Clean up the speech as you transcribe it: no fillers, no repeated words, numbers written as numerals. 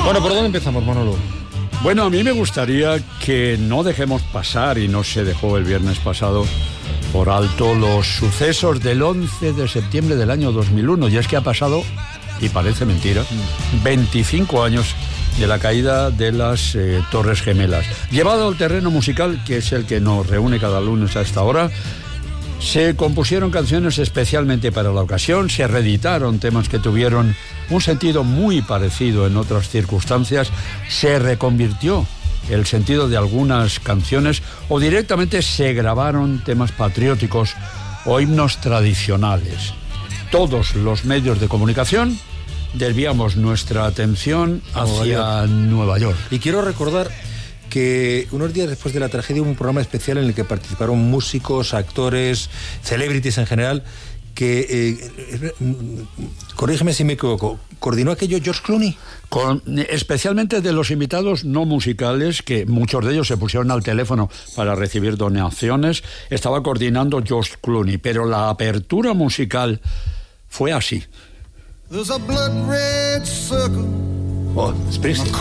Bueno, ¿por dónde empezamos, Manolo? Bueno, a mí me gustaría que no dejemos pasar, y no se dejó el viernes pasado por alto, los sucesos del 11 de septiembre del año 2001. Y es que ha pasado, y parece mentira, 25 años de la caída de las Torres Gemelas. Llevado al terreno musical, que es el que nos reúne cada lunes a esta hora, se compusieron canciones especialmente para la ocasión, se reeditaron temas que tuvieron un sentido muy parecido en otras circunstancias, se reconvirtió el sentido de algunas canciones o directamente se grabaron temas patrióticos o himnos tradicionales. Todos los medios de comunicación desviamos nuestra atención hacia Nueva York. Y quiero recordar que unos días después de la tragedia hubo un programa especial en el que participaron músicos, actores, celebrities en general, que, corrígeme si me equivoco, ¿coordinó aquello George Clooney? Especialmente de los invitados no musicales, que muchos de ellos se pusieron al teléfono para recibir donaciones, estaba coordinando George Clooney, pero la apertura musical fue así. Oh, Springsteen.